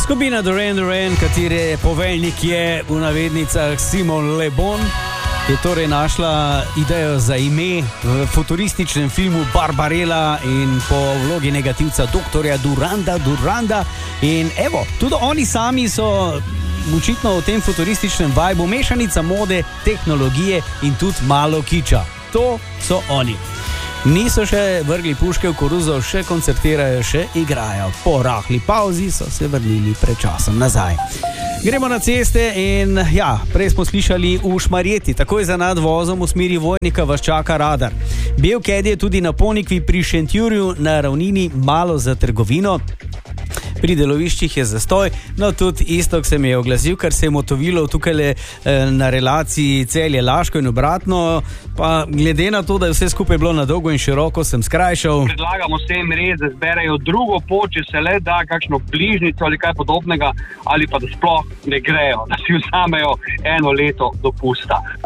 Skupina Duran Duran, katere poveljnik je v navednicah Simon Le Bon, je torej našla idejo za ime v futurističnem filmu Barbarella in po vlogi negativca doktorja Duranda. In evo, tudi oni sami so očitno v tem futurističnem vibu, mešanica mode, tehnologije in tudi malo kiča. To so oni. Niso še vrgli puške v koruzo, še koncertirajo, še igrajo. Po rahli pauzi so se vrnili pred časom nazaj. Gremo na ceste in ja, prej smo slišali v Šmarjeti, takoj za nadvozom v smeri Vojnika vas čaka radar. Bel ked je tudi na Ponikvi pri Šentjurju, na ravnini malo za trgovino. Pri deloviščih je zastoj, no tudi Istok se mi je oglasil, ker se je motovilo tukaj na relaciji Celje-Laško in obratno, pa glede na to, da je vse skupaj bilo na dolgo in široko, sem skrajšal. Predlagamo vsem res, da zberejo drugo pot, če se le da kakšno bližnico ali kaj podobnega, ali pa da sploh ne grejo, da si vzamejo 1 leto dopusta.